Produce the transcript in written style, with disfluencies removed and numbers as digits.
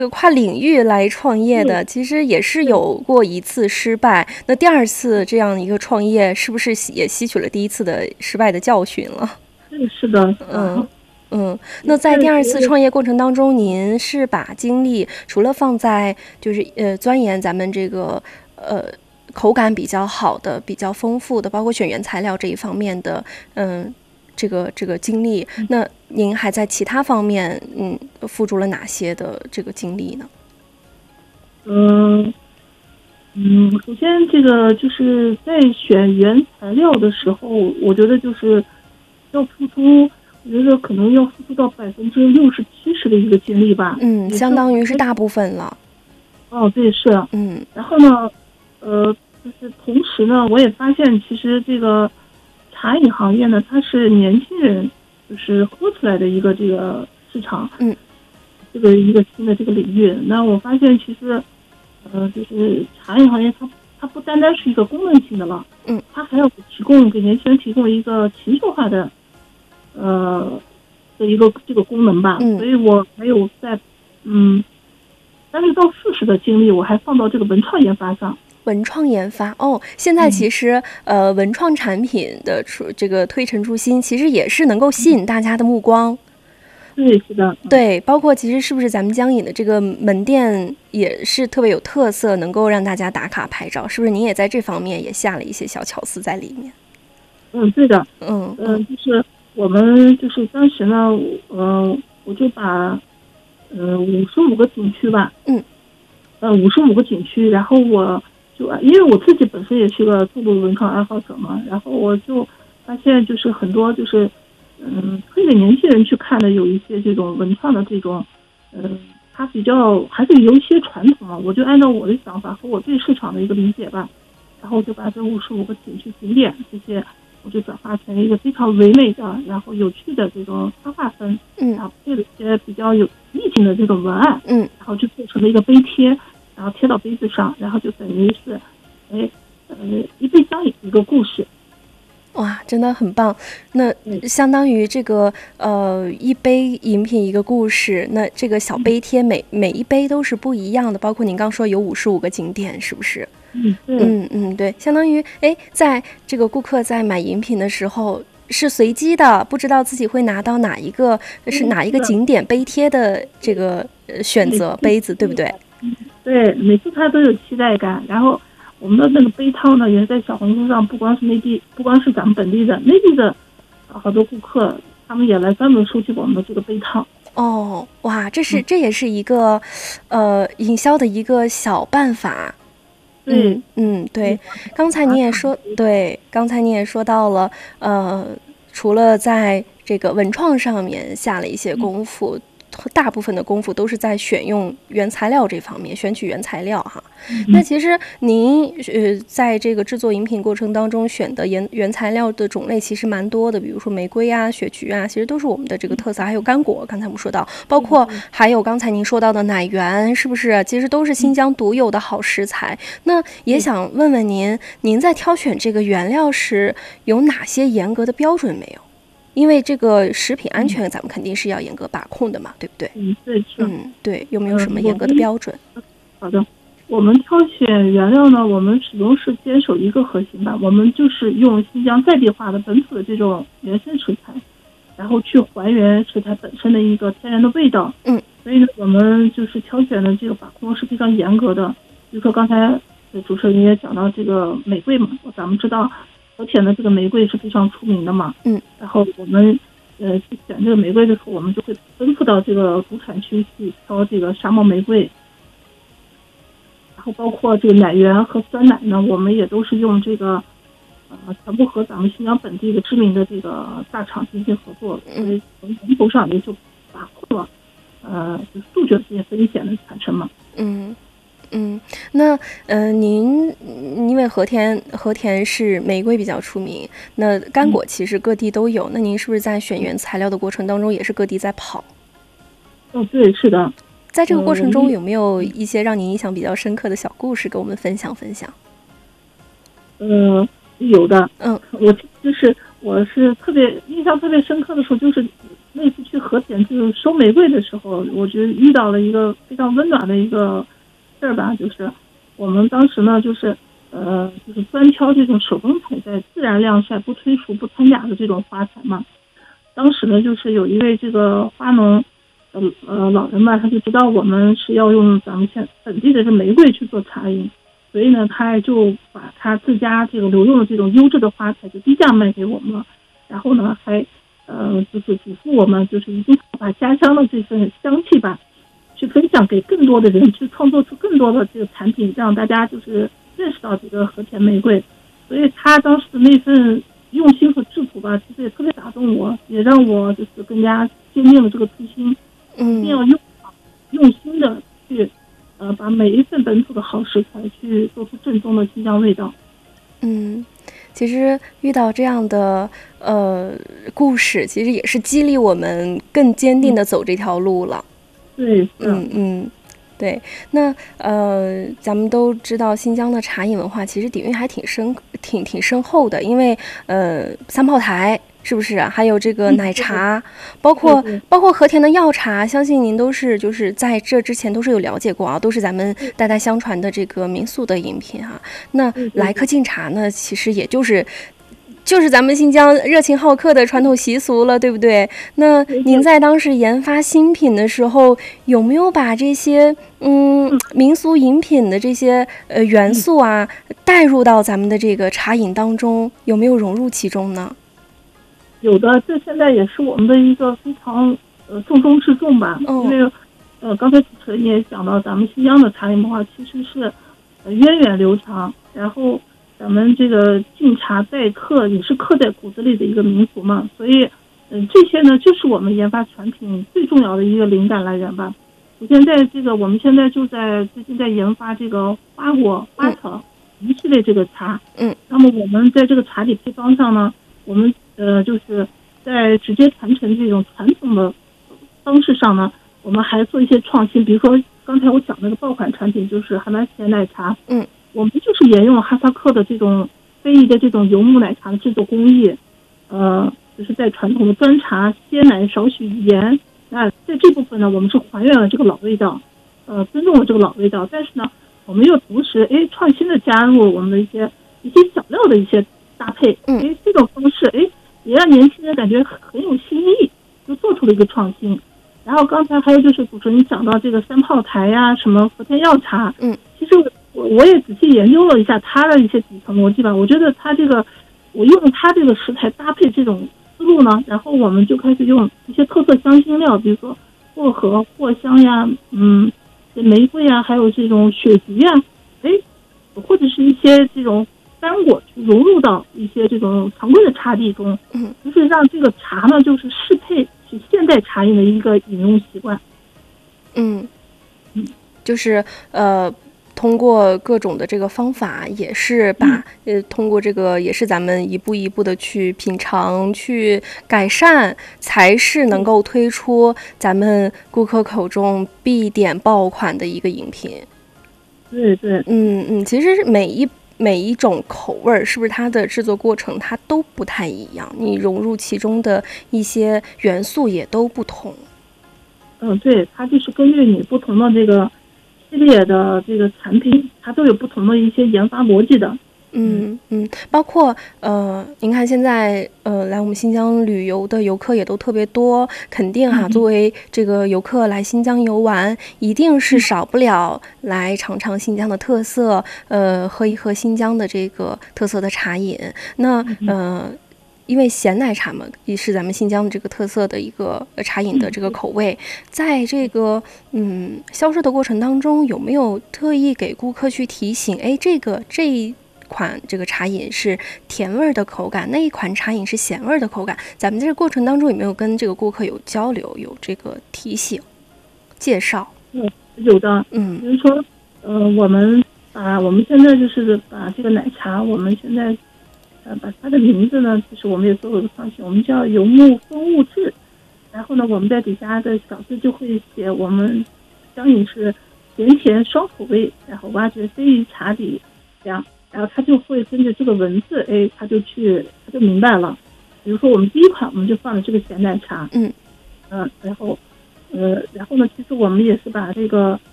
跨领域来创业对的，其实也是对有过一次失败。那第二次这样一个创业，是不是也吸取了第一次的失败的教训了？ 对，是的，是嗯的， 那在第二次是创业过程当中，您是把精力除了放在就是钻研咱们这个呃口感比较好的、比较丰富的，包括选原材料这一方面的，这个精力，那您还在其他方面付出了哪些的这个精力呢？ 嗯首先这个就是在选原材料的时候，我觉得就是要付出，我觉得可能要付出到60%-70%的一个精力吧。也是相当于是还大部分了。 哦，对，是。 嗯然后呢，就是同时呢，我也发现其实这个茶饮行业呢，它是年轻人就是喝出来的一个这个市场， 嗯这个一个新的这个领域。那我发现其实，就是茶饮行业它不单单是一个功能性的了，它还要给年轻人提供一个情绪化的，的一个这个功能吧。所以我还有在30%到40%的精力，我还放到这个文创研发上。 文创研发现在其实文创产品的这个推陈出新，其实也是能够吸引大家的目光。 对，是的， 对，包括其实是不是咱们江饮的这个门店也是特别有特色，能够让大家打卡拍照，是不是您也在这方面也下了一些小巧思在里面？ 对的，就是我们就是当时呢，我就把55个景区吧，55个景区，然后我就因为我自己本身也是个重度文创爱好者嘛，然后我就发现就是很多就是推给年轻人去看的有一些这种文创的这种它比较还是有一些传统啊，我就按照我的想法和我对市场的一个理解吧，然后就把这55个景区景点这些，我就转化成一个非常唯美的，然后有趣的这种插画风，然后配了一些比较有意境的这种文案，然后就做成了一个杯贴，然后贴到杯子上，然后就等于是，一杯江饮一个故事。 哇，真的很棒！那相当于这个一杯饮品一个故事，那这个小杯贴每一杯都是不一样的，包括您刚说有55个景点，是不是？对，相当于在这个顾客在买饮品的时候是随机的，不知道自己会拿到哪一个景点杯贴的这个选择杯子，对不对？ 对，每次他都有期待感。然后我们的那个杯汤呢，也是在小红书上，不光是咱们本地的，内地的好多顾客，他们也来专门收集我们的这个杯汤。 哇，这也是一个营销的一个小办法。对，刚才你也说到了，除了在这个文创上面下了一些功夫，大部分的功夫都是在选用原材料这方面，选取原材料哈。那其实您在这个制作饮品过程当中选的原材料的种类其实蛮多的，比如说玫瑰啊、雪菊啊，其实都是我们的这个特色，还有干果，刚才我们说到，包括还有刚才您说到的奶源，是不是？其实都是新疆独有的好食材。那也想问问您在挑选这个原料时有哪些严格的标准没有？因为这个食品安全咱们肯定是要严格把控的嘛，对不对？ 对，是。 对，有没有什么严格的标准？ 好的，我们挑选原料呢，我们始终是坚守一个核心吧，我们就是用新疆在地化的本土的这种原生食材，然后去还原食材本身的一个天然的味道。所以呢，我们就是挑选的这个把控是非常严格的。比如说刚才主持人也讲到这个玫瑰嘛，咱们知道和田的这个玫瑰是非常出名的嘛。然后我们去选这个玫瑰的时候，我们就会奔赴到这个主产区去挑这个沙漠玫瑰。然后包括这个奶源和酸奶呢，我们也都是用这个全部和咱们新疆本地的知名的这个大厂进行合作，所以从源头上也就把控了就杜绝这些风险的产生嘛。 那您因为和田是玫瑰比较出名，那干果其实各地都有，那您是不是在选原材料的过程当中也是各地在跑？ 对，是的。 在这个过程中有没有一些让您印象比较深刻的小故事跟我们分享？ 有的。我是印象特别深刻的时候，就是那次去和田就是收玫瑰的时候，我觉得遇到了一个非常温暖的一个事儿吧，就是我们当时呢，就是专挑这种手工采摘、自然晾晒、不催熟、不掺假的这种花材嘛。当时呢，就是有一位这个花农老人吧，他就知道我们是要用咱们本地的这玫瑰去做茶饮，所以呢，他就把他自家这个留用的这种优质的花材就低价卖给我们了。然后呢，还就是嘱咐我们，就是一定要把家乡的这份香气吧，去分享给更多的人，去创作出更多的这个产品，让大家就是认识到这个和田玫瑰。所以他当时的那份用心和质朴吧，其实也特别打动我，也让我就是更加坚定了这个初心，一定要用心的去把每一份本土的好食材去做出正宗的新疆味道。 其实遇到这样的故事，其实也是激励我们更坚定的走这条路了。 对， 对。那咱们都知道新疆的茶饮文化其实底蕴还挺深厚的，因为三炮台是不是啊？还有这个奶茶，包括和田的药茶，相信您都是就是在这之前都是有了解过啊，都是咱们代代相传的这个民俗的饮品啊。那来客敬茶呢，其实也就是咱们新疆热情好客的传统习俗了，对不对？那您在当时研发新品的时候，有没有把这些民俗饮品的这些元素啊带入到咱们的这个茶饮当中，有没有融入其中呢？ 有的，这现在也是我们的一个非常重中之重吧。因为刚才主持人也讲到，咱们新疆的茶饮文化其实是源远流长，然后咱们这个敬茶待客也是刻在骨子里的一个民俗嘛，所以这些呢就是我们研发产品最重要的一个灵感来源吧。我们现在就最近在研发这个花果花草一系列这个茶。那么我们在这个茶底配方上呢，我们就是在直接传承这种传统的方式上呢，我们还做一些创新。比如说刚才我讲那个爆款产品就是哈达咸奶茶，我们就是沿用了哈萨克的这种非遗的这种游牧奶茶的制作工艺，就是在传统的端茶鲜奶少许盐，那在这部分呢，我们是还原了这个老味道，尊重了这个老味道，但是呢，我们又同时创新的加入我们的一些小料的一些搭配，这种方式也让年轻人感觉很有新意，就做出了一个创新。然后刚才还有就是主持人讲到这个三炮台呀，什么和田药茶，其实我也仔细研究了一下它的一些底层逻辑吧。我觉得它我用它这个食材搭配这种思路呢，然后我们就开始用一些特色香辛料，比如说薄荷、藿香呀，玫瑰呀，还有这种雪菊呀，或者是一些这种干果去融入到一些这种常规的茶底中，就是让这个茶呢，就是适配起现代茶饮的一个饮用习惯。 就是通过各种的这个方法，也是把通过这个也是咱们一步一步的去品尝、去改善，才是能够推出咱们顾客口中必点爆款的一个饮品。 对， 其实每一种口味是不是它的制作过程它都不太一样，你融入其中的一些元素也都不同。 对，它就是根据你不同的这个系列的这个产品，它都有不同的一些研发逻辑的。 包括您看现在来我们新疆旅游的游客也都特别多，肯定作为这个游客来新疆游玩，一定是少不了来尝尝新疆的特色，喝一喝新疆的这个特色的茶饮。那因为咸奶茶嘛，也是咱们新疆的这个特色的一个茶饮的这个口味，在这个销售的过程当中，有没有特意给顾客去提醒，这一款这个茶饮是甜味的口感，那一款茶饮是咸味的口感？咱们这个过程当中有没有跟这个顾客有交流，有这个提醒、介绍？ 有的，比如说，我们现在就是把这个奶茶，我们现在把它的名字呢，就是我们也做了个创新，我们叫游牧风物志。然后呢，我们在底下的小字就会写我们香饮是咸甜双口味，然后挖掘非遗茶底，这样，然后他就会根据这个文字，他就明白了。比如说我们第一款我们就放了这个咸奶茶， 然后呢，其实我们也是把这个